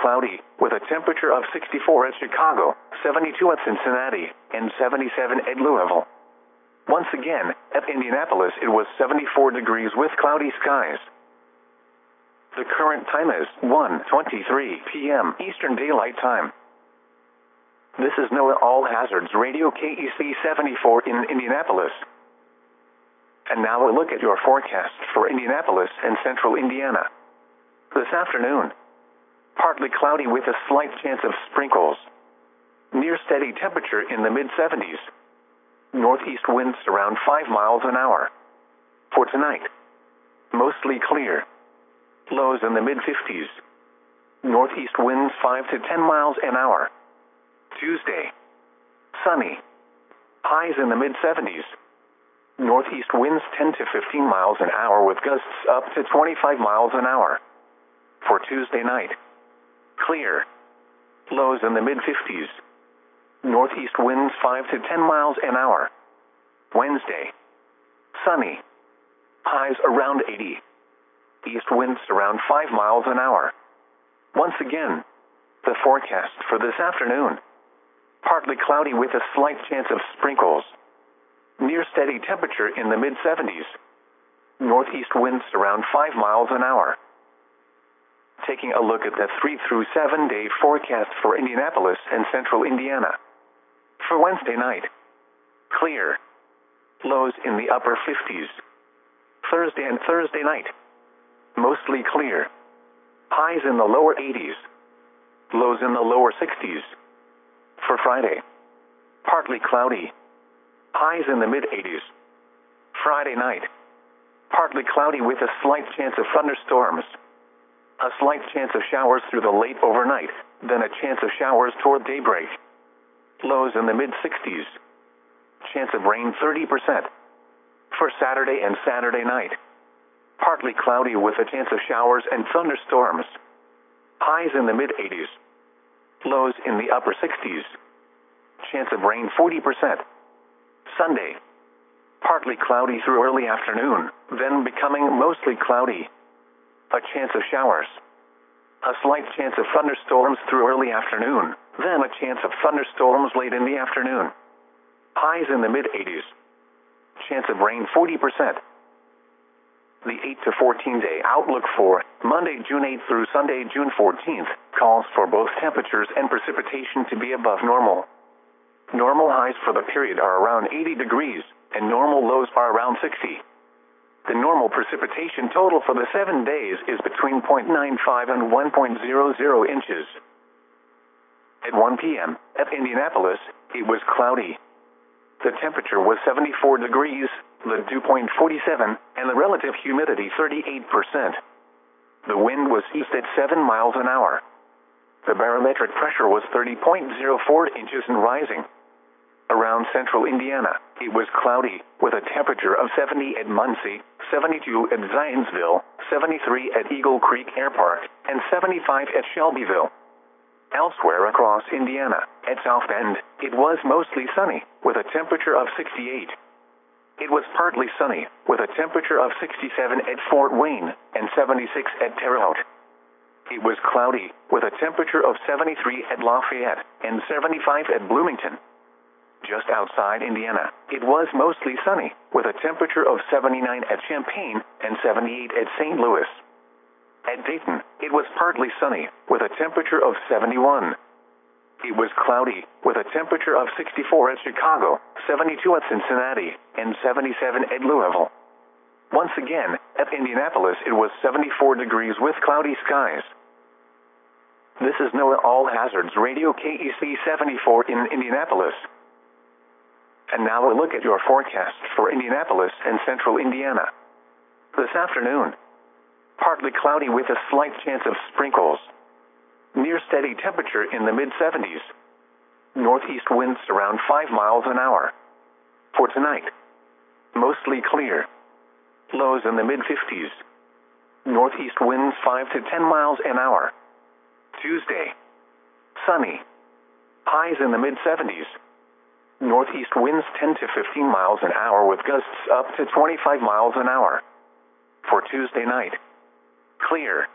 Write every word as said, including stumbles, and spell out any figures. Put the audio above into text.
cloudy, with a temperature of sixty-four at Chicago, seventy-two at Cincinnati, and seventy-seven at Louisville. Once again, at Indianapolis it was seventy-four degrees with cloudy skies. The current time is one twenty-three p m Eastern Daylight Time. This is NOAA All Hazards Radio K E C seventy-four in Indianapolis. And now a look at your forecast for Indianapolis and central Indiana. This afternoon, partly cloudy with a slight chance of sprinkles. Near steady temperature in the mid seventies. Northeast winds around five miles an hour. For tonight, mostly clear. Lows in the mid fifties. Northeast winds five to ten miles an hour. Tuesday, sunny. Highs in the mid seventies. Northeast winds ten to fifteen miles an hour with gusts up to twenty-five miles an hour. For Tuesday night, clear. Lows in the mid fifties. Northeast winds five to ten miles an hour. Wednesday, sunny. Highs around eighty. East winds around five miles an hour. Once again, the forecast for this afternoon. Partly cloudy with a slight chance of sprinkles. Near steady temperature in the mid seventies. Northeast winds around five miles an hour. Taking a look at the three through seven day forecast for Indianapolis and central Indiana. For Wednesday night, clear. Lows in the upper fifties. Thursday and Thursday night, mostly clear. Highs in the lower eighties. Lows in the lower sixties. For Friday, partly cloudy. Highs in the mid eighties. Friday night, partly cloudy with a slight chance of thunderstorms. A slight chance of showers through the late overnight, then a chance of showers toward daybreak. Lows in the mid sixties. Chance of rain thirty percent. For Saturday and Saturday night, partly cloudy with a chance of showers and thunderstorms. Highs in the mid eighties. Lows in the upper sixties. Chance of rain forty percent. Sunday, partly cloudy through early afternoon, then becoming mostly cloudy. A chance of showers. A slight chance of thunderstorms through early afternoon, then a chance of thunderstorms late in the afternoon. Highs in the mid eighties. Chance of rain forty percent. The eight to fourteen day outlook for Monday, June eighth through Sunday, June fourteenth, calls for both temperatures and precipitation to be above normal. Normal highs for the period are around eighty degrees, and normal lows are around sixty. The normal precipitation total for the seven days is between zero point nine five and one point zero zero inches. At one p m, at Indianapolis, it was cloudy. The temperature was seventy-four degrees, the dew point forty-seven, and the relative humidity thirty-eight percent. The wind was east at seven miles an hour. The barometric pressure was thirty point zero four inches and rising. Around central Indiana, it was cloudy, with a temperature of seventy at Muncie, seventy-two at Zionsville, seventy-three at Eagle Creek Air Park, and seventy-five at Shelbyville. Elsewhere across Indiana, at South Bend, it was mostly sunny, with a temperature of sixty-eight. It was partly sunny, with a temperature of sixty-seven at Fort Wayne, and seventy-six at Terre Haute. It was cloudy, with a temperature of seventy-three at Lafayette, and seventy-five at Bloomington. Just outside Indiana, it was mostly sunny, with a temperature of seventy-nine at Champaign, and seventy-eight at Saint Louis. At Dayton, it was partly sunny, with a temperature of seventy-one. It was cloudy, with a temperature of sixty-four at Chicago, seventy-two at Cincinnati, and seventy-seven at Louisville. Once again, at Indianapolis it was seventy-four degrees with cloudy skies. This is NOAA All Hazards Radio K E C seventy-four in Indianapolis. And now a look at your forecast for Indianapolis and central Indiana. This afternoon, partly cloudy with a slight chance of sprinkles. Near steady temperature in the mid seventies. Northeast winds around five miles an hour. For tonight, mostly clear. Lows in the mid fifties. Northeast winds five to ten miles an hour. Tuesday, sunny. Highs in the mid seventies. Northeast winds ten to fifteen miles an hour with gusts up to twenty-five miles an hour. For Tuesday night, clear.